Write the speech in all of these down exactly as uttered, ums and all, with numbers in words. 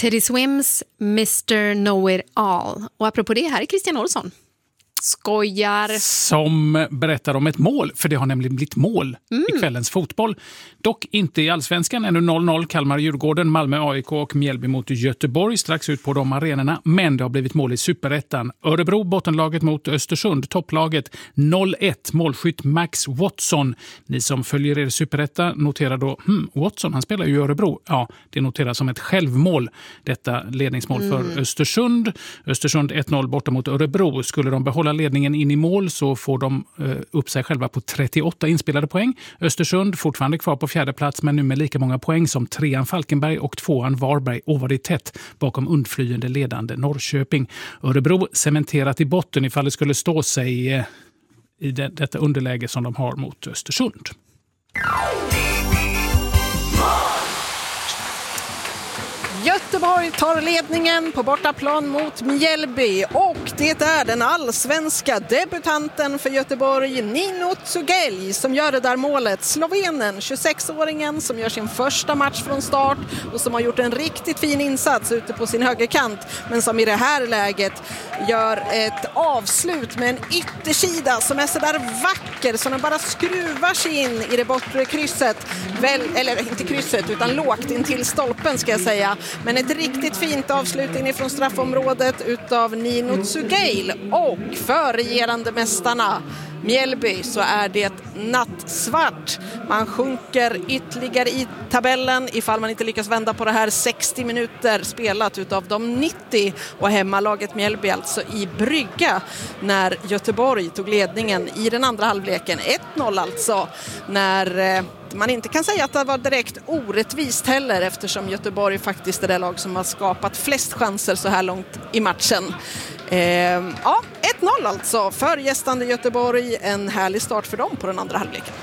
Teddy Swims Mister Know It All. Och apropå det, här är Christian Olsson. Skojar. Som berättar om ett mål, för det har nämligen blivit mål mm. i kvällens fotboll. Dock inte i allsvenskan, ännu noll noll Kalmar-Djurgården, Malmö-A I K och Mjällby mot Göteborg strax ut på de arenorna. Men det har blivit mål i Superettan. Örebro, bottenlaget mot Östersund, topplaget noll ett, målskytt Max Watson. Ni som följer er Superetta noterar då, hmm, Watson, han spelar ju i Örebro. Ja, det noteras som ett självmål, detta ledningsmål mm. för Östersund. Östersund ett noll borta mot Örebro. Skulle de behålla ledningen in i mål så får de eh, upp sig själva på trettioåtta inspelade poäng. Östersund fortfarande kvar på fjärde plats, men nu med lika många poäng som trean Falkenberg och tvåan Varberg, och var det tätt bakom undflyende ledande Norrköping. Örebro cementerat i botten ifall det skulle stå sig eh, i det, detta underläge som de har mot Östersund. Göteborg tar ledningen på bortaplan mot Mjällby, och det är den allsvenska debutanten för Göteborg, Nino Tsugelj, som gör det där målet. Slovenen, tjugosexåringen som gör sin första match från start och som har gjort en riktigt fin insats ute på sin högerkant, men som i det här läget gör ett avslut med en yttersida som är så där vacker så den bara skruvar sig in i det bortre krysset. Väl, eller inte krysset utan lågt in till stolpen ska jag säga. Men ett riktigt fint avslut inifrån straffområdet utav Nino Tsugelj, och för regerande mästarna Mjällby så är det nattsvart. Man sjunker ytterligare i tabellen ifall man inte lyckas vända på det här. Sextio minuter spelat utav de nittio, och hemmalaget Mjällby alltså i brygga när Göteborg tog ledningen i den andra halvleken. ett noll alltså, när eh, man inte kan säga att det var direkt orättvist heller, eftersom Göteborg faktiskt är det lag som har skapat flest chanser så här långt i matchen. Eh, ja, ett noll alltså för gästande Göteborg. En härlig start för dem på den andra halvleken.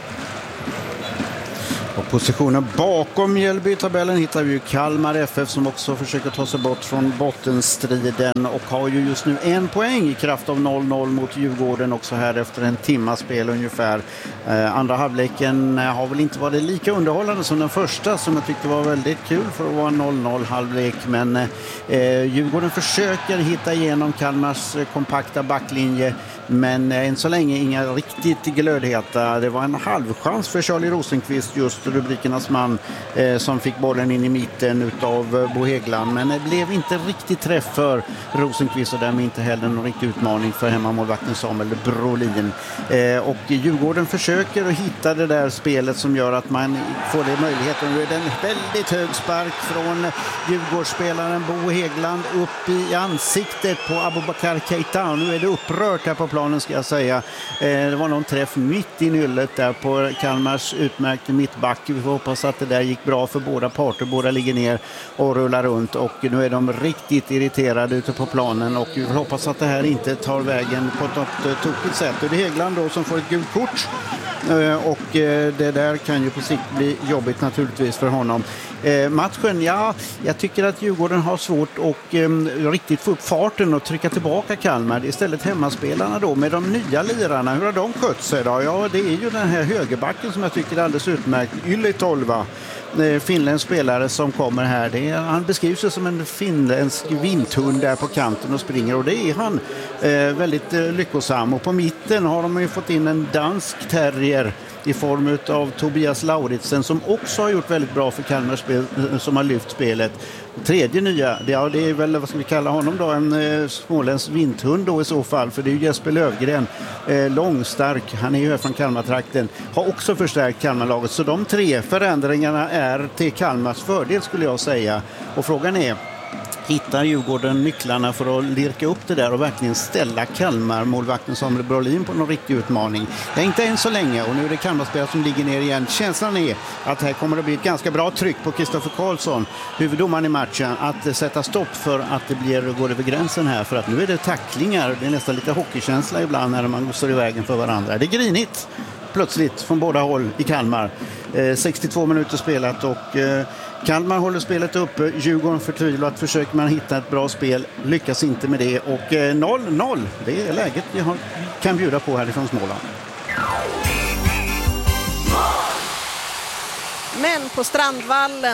Och positionen bakom Mjällby-tabellen hittar vi ju Kalmar F F, som också försöker ta sig bort från bottenstriden och har ju just nu en poäng i kraft av noll noll mot Djurgården också här efter en timmas spel ungefär. Eh, andra halvleken har väl inte varit lika underhållande som den första, som jag tyckte var väldigt kul för att vara en noll noll halvlek, men eh, Djurgården försöker hitta igenom Kalmars kompakta backlinje, men än så länge inga riktigt glödheta. Det var en halvchans för Charlie Rosenqvist, just rubrikernas man, eh, som fick bollen in i mitten utav Bo Häggland, men det blev inte riktigt träff för Rosenqvist och därmed inte heller någon riktig utmaning för hemmamålvakten Samuel Brolin. Eh, och Djurgården försöker att hitta det där spelet som gör att man får det möjligheten. Nu är det en väldigt hög spark från Djurgårdsspelaren Bo Häggland upp i ansiktet på Abubakar Keita. Nu är det upprört här på planen, ska jag säga. Eh, det var någon träff mitt i nyllet där på Kalmars utmärkte mittback. Vi får hoppas att det där gick bra för båda parter. Båda ligger ner och rullar runt, och nu är de riktigt irriterade ute på planen, och vi får hoppas att det här inte tar vägen på ett något tokigt sätt. Och det är Häggland då som får ett gult kort, eh, och eh, det där kan ju på sikt bli jobbigt naturligtvis för honom. Eh, matchen, ja, jag tycker att Djurgården har svårt att eh, riktigt få upp farten och trycka tillbaka Kalmar. Istället hemmaspelarna då med de nya lirarna, hur har de skött sig då? Ja, det är ju den här högerbacken som jag tycker är alldeles utmärkt. Yle Tolva, eh, finländsk spelare som kommer här. Det är, han beskrivs ju som en finländsk vinthund där på kanten och springer, och det är han eh, väldigt eh, lyckosam. Och på mitten har de ju fått in en dansk terrier i form av Tobias Lauritsen, som också har gjort väldigt bra för Kalmar spel, som har lyft spelet. Tredje nya, det, ja, det är väl, vad ska vi kalla honom då, en eh, småländsk vinthund då i så fall, för det är ju Jesper Lövgren, eh, långstark, han är ju här från Kalmartrakten, har också förstärkt Kalmarlaget, så de tre förändringarna är till Kalmars fördel skulle jag säga. Och frågan är, hittar Djurgården nycklarna för att lirka upp det där och verkligen ställa Kalmar målvakten Samuel Brolin på någon riktig utmaning? Det är inte än så länge, och nu är det Kalmarspelare som ligger ner igen. Känslan är att här kommer det bli ett ganska bra tryck på Kristoffer Karlsson, huvuddomaren i matchen, att sätta stopp för att det blir, går över gränsen här, för att nu är det tacklingar. Det är nästan lite hockeykänsla ibland när man står i vägen för varandra. Det är grinigt plötsligt från båda håll i Kalmar. Eh, sextiotvå minuter spelat, och eh, Kalmar håller spelet uppe. Djurgården förtvivlat försöker man hitta ett bra spel, lyckas inte med det, och eh, noll noll, det är läget vi har, kan bjuda på härifrån Småland. Men på Strandvallen,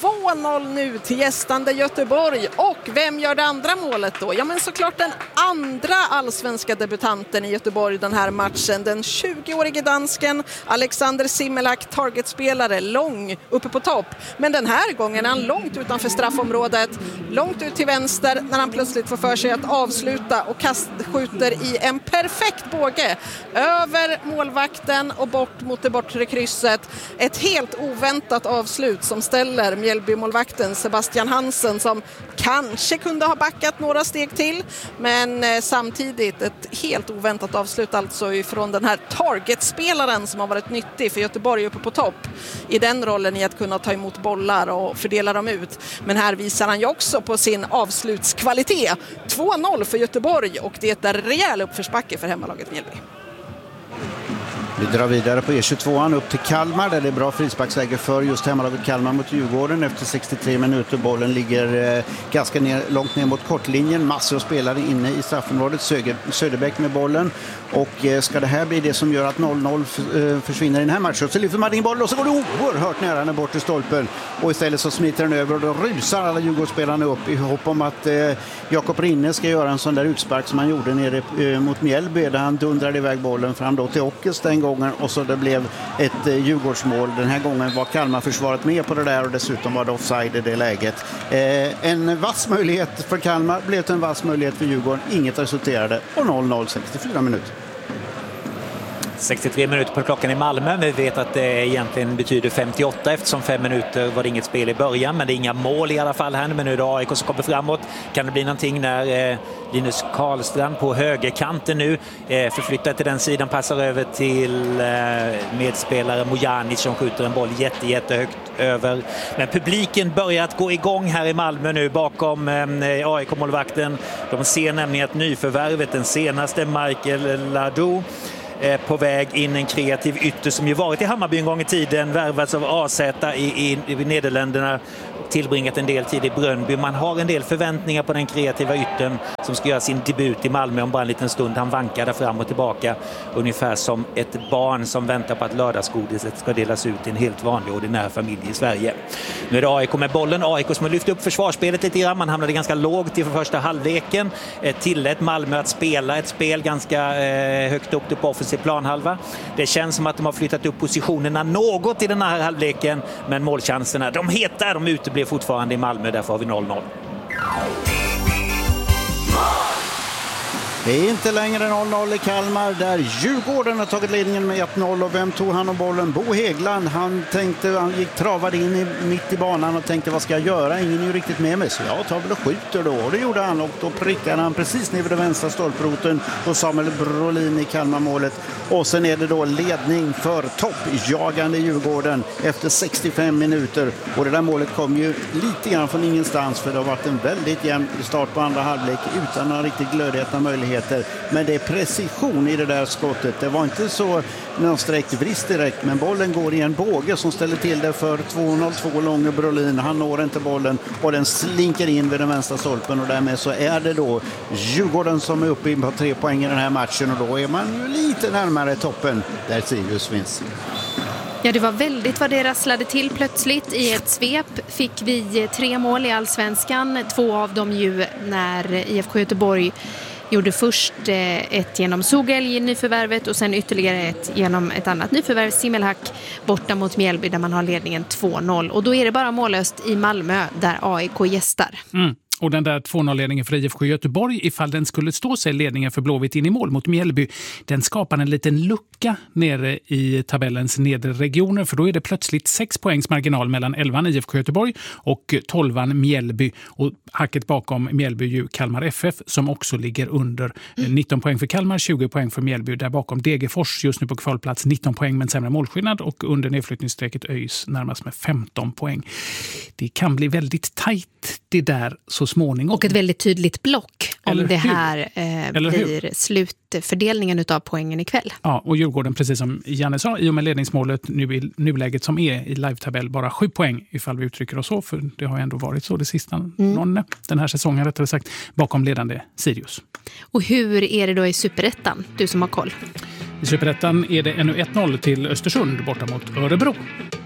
två noll nu till gästande Göteborg. Och vem gör det andra målet då? Ja, men såklart den andra allsvenska debutanten i Göteborg den här matchen. Den tjugoårige dansken Alexander Simmelak, targetspelare, lång uppe på topp. Men den här gången är han långt utanför straffområdet, långt ut till vänster när han plötsligt får för sig att avsluta och kast, skjuter i en perfekt båge över målvakten och bort mot det bortre krysset. Ett helt oväntat avslut som ställer Mjällby-målvakten Sebastian Hansen, som kanske kunde ha backat några steg till, men eh, samtidigt ett helt oväntat avslut alltså ifrån den här targetspelaren som har varit nyttig för Göteborg uppe på topp i den rollen i att kunna ta emot bollar och fördela dem ut. Men här visar han ju också på sin avslutskvalitet. två noll för Göteborg och det är rejäl uppförsbacke för hemmalaget Mjällby. Vi drar vidare på E tjugotvåan upp till Kalmar där det är bra frisparksläge för just hemmalaget Kalmar mot Djurgården. Efter sextiotre minuter bollen ligger eh, ganska ner, långt ner mot kortlinjen. Massor av spelare inne i straffområdet. Söger, Söderbäck med bollen. Och eh, ska det här bli det som gör att noll noll f- eh, försvinner i den här matchen, så lyfter man in bollen och så går det oerhört nära den bort till stolpen. Och istället så smiter den över och då rusar alla Djurgårdsspelarna upp i hopp om att eh, Jakob Rinne ska göra en sån där utspark som han gjorde nere eh, mot Mjällby där han dundrade iväg bollen fram då till Åkes den gången och så det blev ett eh, Djurgårdsmål. Den här gången var Kalmar-försvaret med på det där och dessutom var det offside i det läget. Eh, en vass möjlighet för Kalmar blev en vass möjlighet för Djurgården. Inget resulterade och noll noll sextiofyra minuter. sextiotre minuter på klockan i Malmö. Vi vet att det egentligen betyder femtioåtta eftersom fem minuter var det inget spel i början, men det är inga mål i alla fall här. Men nu är det A I K som kommer framåt. Kan det bli någonting när eh, Linus Karlstrand på högerkanten nu eh, förflyttar till den sidan, passar över till eh, medspelare Mojanic som skjuter en boll jätte, jättehögt över. Men publiken börjar att gå igång här i Malmö nu bakom eh, A I K-målvakten. De ser nämligen att nyförvärvet, den senaste Michael Ladou, på väg in en kreativ ytter som ju varit i Hammarby en gång i tiden, värvats av A Z i, i, i Nederländerna, tillbringat en del tid i Brönnby. Man har en del förväntningar på den kreativa yttern som ska göra sin debut i Malmö om bara en liten stund. Han vankar där fram och tillbaka ungefär som ett barn som väntar på att lördagsgodiset ska delas ut i en helt vanlig ordinär familj i Sverige. Nu är det A I K med bollen. A I K som har lyft upp försvarsspelet lite grann. Man hamnade ganska lågt i för första halvleken. Tillät Malmö att spela ett spel ganska eh, högt upp på offensiv planhalva. Det känns som att de har flyttat upp positionerna något i den här halvleken, men målchanserna, de heter, de uteblir fortfarande i Malmö, därför har vi noll noll. Det är inte längre noll noll i Kalmar där Djurgården har tagit ledningen med ett noll. Och vem tog han om bollen? Bo Hägland. Han tänkte, han gick travad in i, mitt i banan och tänkte vad ska jag göra? Ingen är ju riktigt med mig, så jag tar väl och skjuter då. Och det gjorde han och då prickade han precis ner vid den vänstra stolproten och Samuel Brolin i Kalmarmålet. Och sen är det då ledning för toppjagande Djurgården efter sextiofem minuter. Och det där målet kom ju lite grann från ingenstans, för det har varit en väldigt jämn start på andra halvlek utan några riktigt glödheta möjligheter. Men det är precision i det där skottet. Det var inte så någon sträckt vrist direkt, men bollen går i en båge som ställer till det för två noll två långa Brolin. Han når inte bollen och den slinker in vid den vänstra stolpen och därmed så är det då Djurgården som är uppe på tre poäng i den här matchen och då är man ju lite närmare toppen där Sirius finns. Ja, det var väldigt vad det rasslade till plötsligt. I ett svep fick vi tre mål i Allsvenskan. Två av dem ju när I F K Göteborg gjorde först ett genom Sogelj i nyförvärvet och sen ytterligare ett genom ett annat nyförvärv, Simmelhack, borta mot Mjällby där man har ledningen två noll. Och då är det bara mållöst i Malmö där A I K gästar. Mm. Och den där två noll-ledningen för I F K Göteborg, ifall den skulle stå sig ledningen för Blåvitt in i mål mot Mjällby, den skapar en liten lucka nere i tabellens nedre regioner, för då är det plötsligt sex poängs marginal mellan elvan I F K Göteborg och tolvan Mjällby. Och hacket bakom Mjällby ju Kalmar F F som också ligger under mm. nitton poäng för Kalmar, tjugo poäng för Mjällby. Där bakom Degerfors just nu på kvalplats nitton poäng men sämre målskillnad och under nedflyttningsstrecket ÖIS närmast med femton poäng. Det kan bli väldigt tajt det där så småningom. Och ett väldigt tydligt block om Eller det hur? här eh, blir slutfördelningen av poängen ikväll. Ja, och Djurgården, precis som Janne sa, i och med ledningsmålet nu i nuläget som är i live-tabell, bara sju poäng ifall vi uttrycker oss så, för det har ju ändå varit så det sista mm. någon, den här säsongen rättare sagt, bakom ledande Sirius. Och hur är det då i Superettan, du som har koll? I Superettan är det ännu ett noll till Östersund borta mot Örebro.